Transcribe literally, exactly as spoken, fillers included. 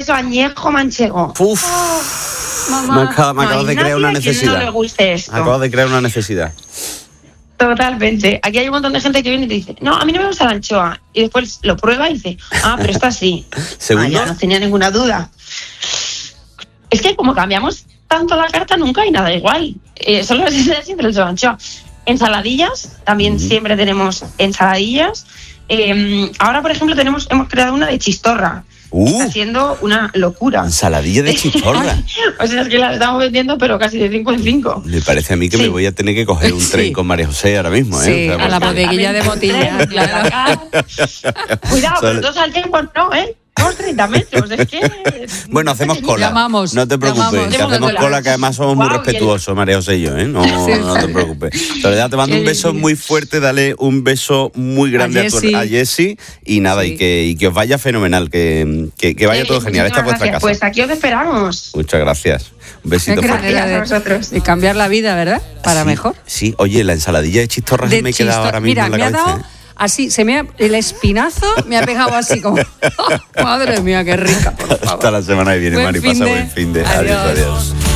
queso añejo manchego. Uf, oh, mamá. Me acabo, me acabo no de crear una necesidad. No le guste esto. Me acabo de crear una necesidad. Totalmente. Aquí hay un montón de gente que viene y te dice, no, a mí no me gusta la anchoa. Y después lo prueba y dice, ah, pero esta sí. ¿Segundo? Ah, ya no tenía ninguna duda. Es que como cambiamos tanto la carta, nunca hay nada igual. Eh, solo es siempre el anchoa. Ensaladillas, también mm. siempre tenemos ensaladillas. Eh, ahora, por ejemplo, tenemos hemos creado una de chistorra. Uh, Está siendo una locura. Ensaladilla de chistorra. O sea, es que la estamos vendiendo, pero casi de cinco en cinco. Me parece a mí que sí. me voy a tener que coger un tren sí. con María José ahora mismo. Sí, ¿eh? O sea, a la bodeguilla de Motilla, claro. Cuidado, pero dos al tiempo no, ¿eh? Unos treinta metros, es que... Bueno, hacemos cola. Llamamos, no te preocupes, llamamos. que hacemos cola, que además somos wow, muy respetuosos, María José y yo, ¿eh? No, sí, no te preocupes. Soledad, te mando un beso muy fuerte, dale un beso muy grande a, a, tu, a Jessie y nada, sí. y, que, y que os vaya fenomenal, que, que, que vaya eh, todo genial. Esta es vuestra casa. Pues aquí os esperamos. Muchas gracias. Un besito fuerte. Gracias a vosotros. Y cambiar la vida, ¿verdad? Para sí, mejor. Sí, oye, la ensaladilla de chistorra se me ha quedado ahora mismo Mira, en la me cabeza. Ha dado... ¿eh? Así, se me ha, el espinazo me ha pegado así como... Oh, madre mía, qué rica, por favor. Hasta la semana que viene, buen Mari. fin Pasa de... buen fin de... Adiós, adiós. adiós.